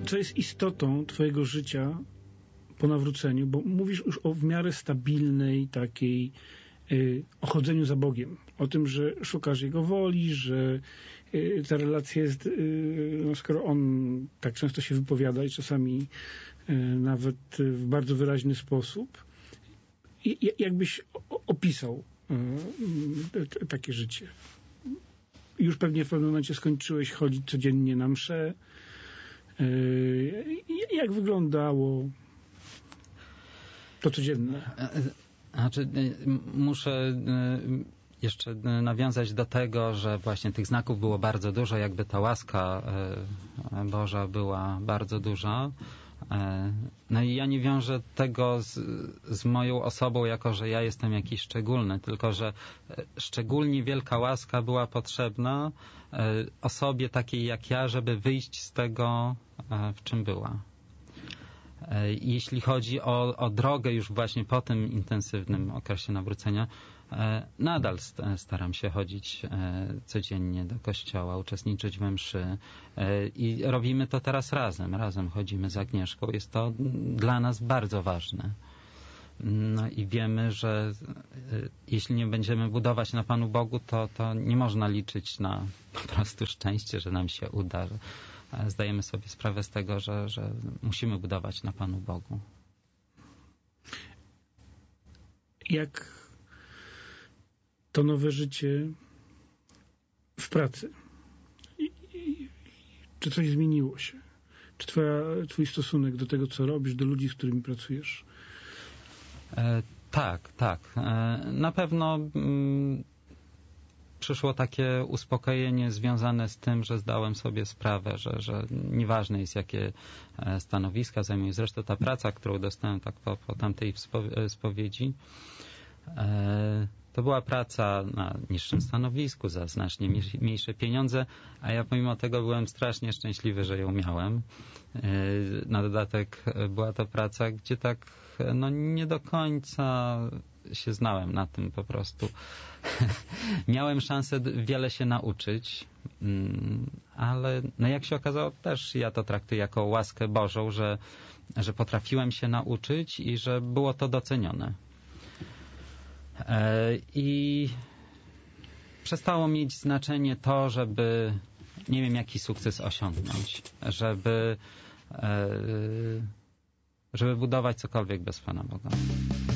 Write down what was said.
co jest istotą twojego życia po nawróceniu? Bo mówisz już o w miarę stabilnej takiej o chodzeniu za Bogiem. O tym, że szukasz Jego woli, że ta relacja jest, no skoro On tak często się wypowiada i czasami nawet w bardzo wyraźny sposób, jakbyś opisał takie życie? Już pewnie w pewnym momencie skończyłeś chodzić codziennie na mszę. Jak wyglądało to codzienne? Znaczy, muszę jeszcze nawiązać do tego, że właśnie tych znaków było bardzo dużo, jakby ta łaska Boża była bardzo duża. No i ja nie wiążę tego z moją osobą, jako że ja jestem jakiś szczególny, tylko że szczególnie wielka łaska była potrzebna osobie takiej jak ja, żeby wyjść z tego, w czym była. Jeśli chodzi o drogę już właśnie po tym intensywnym okresie nawrócenia, nadal staram się chodzić codziennie do kościoła, uczestniczyć we mszy i robimy to teraz razem chodzimy z Agnieszką. Jest to dla nas bardzo ważne. No i wiemy, że jeśli nie będziemy budować na Panu Bogu, to nie można liczyć na po prostu szczęście, że nam się uda. Zdajemy sobie sprawę z tego, że musimy budować na Panu Bogu. Jak to nowe życie w pracy? Czy coś zmieniło się? Czy twój stosunek do tego, co robisz, do ludzi, z którymi pracujesz? Tak. Na pewno przyszło takie uspokojenie związane z tym, że zdałem sobie sprawę, że nieważne jest, jakie stanowiska zajmuję. Zresztą ta praca, którą dostałem tak po tamtej spowiedzi, to była praca na niższym stanowisku, za znacznie mniejsze pieniądze, a ja pomimo tego byłem strasznie szczęśliwy, że ją miałem. Na dodatek była to praca, gdzie tak nie do końca się znałem na tym po prostu. Miałem szansę wiele się nauczyć, ale jak się okazało, też ja to traktuję jako łaskę Bożą, że potrafiłem się nauczyć i że było to docenione. I przestało mieć znaczenie to, żeby nie wiem jaki sukces osiągnąć, żeby budować cokolwiek bez Pana Boga.